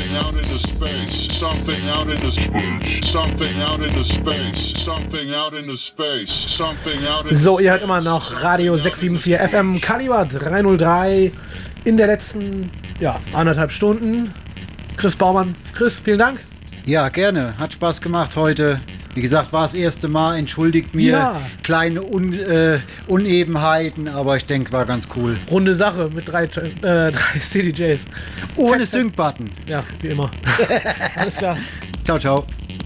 something out into space, something out into space, something out into space, something out into space, something out into space. So, ihr hört immer noch Radio 674 FM Kaliber 303 in der letzten, 1,5 Stunden. Chris Baumann. Chris, vielen Dank. Ja, gerne. Hat Spaß gemacht heute. Wie gesagt, war das erste Mal. Entschuldigt mir kleine Unebenheiten, aber ich denke, war ganz cool. Runde Sache mit drei CDJs. Ohne Sync-Button. Ja, wie immer. Alles klar. Ciao, ciao.